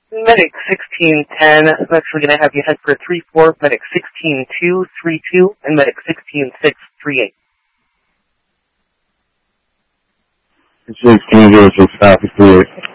Medic 1610, I'm actually going to have you head for 3-4, Medic 16-232, and Medic 16-638. 16-06, copy, 38.